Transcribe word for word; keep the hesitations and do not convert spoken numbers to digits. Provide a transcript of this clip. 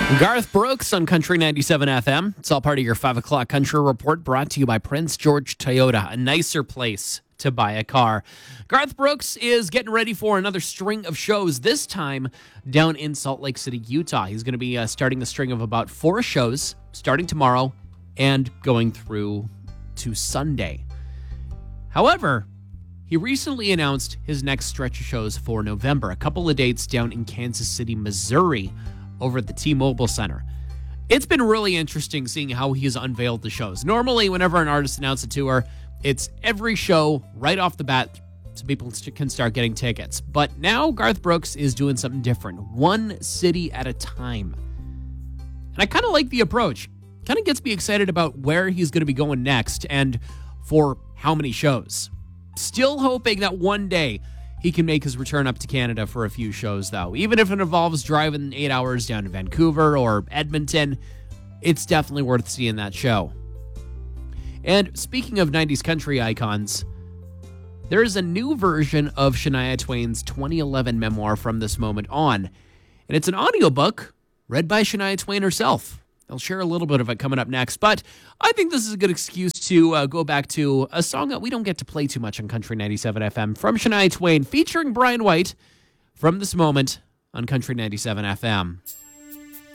Garth Brooks on Country ninety-seven F M. It's all part of your five o'clock Country Report, brought to you by Prince George Toyota, a nicer place to buy a car. Garth Brooks is getting ready for another string of shows, this time down in Salt Lake City, Utah. He's going to be uh, starting a string of about four shows starting tomorrow and going through to Sunday. However, he recently announced his next stretch of shows for November, a couple of dates down in Kansas City, Missouri, over at the T-Mobile Center. It's been really interesting seeing how he's unveiled the shows. Normally, whenever an artist announces a tour, it's every show right off the bat so people can start getting tickets. But now Garth Brooks is doing something different, one city at a time. And I kind of like the approach. Kind of gets me excited about where he's going to be going next and for how many shows. Still hoping that one day he can make his return up to Canada for a few shows, though. Even if it involves driving eight hours down to Vancouver or Edmonton, it's definitely worth seeing that show. And speaking of nineties country icons, there is a new version of Shania Twain's twenty eleven memoir, From This Moment On. And it's an audiobook read by Shania Twain herself. I'll share a little bit of it coming up next, but I think this is a good excuse to uh, go back to a song that we don't get to play too much on Country ninety-seven F M from Shania Twain, featuring Brian White, From This Moment on Country ninety-seven F M.